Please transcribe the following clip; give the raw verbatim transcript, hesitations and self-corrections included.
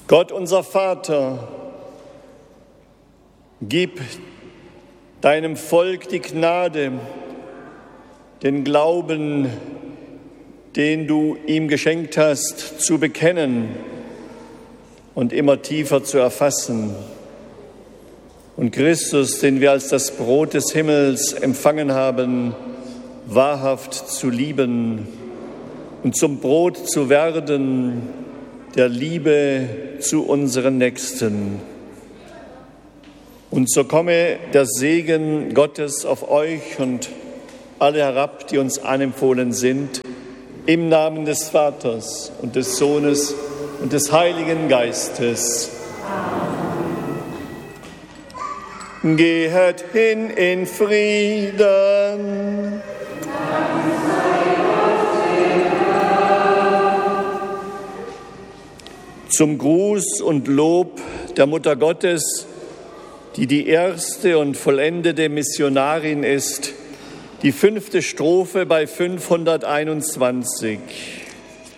Gott, unser Vater, gib deinem Volk die Gnade, den Glauben, den du ihm geschenkt hast, zu bekennen und immer tiefer zu erfassen. Und Christus, den wir als das Brot des Himmels empfangen haben, wahrhaft zu lieben und zum Brot zu werden, der Liebe zu unseren Nächsten. Und so komme der Segen Gottes auf euch und alle herab, die uns anempfohlen sind, im Namen des Vaters und des Sohnes und des Heiligen Geistes. Amen. Gehet hin in Frieden. Zum Gruß und Lob der Mutter Gottes, die die erste und vollendete Missionarin ist, die fünfte Strophe bei fünfhunderteinundzwanzig.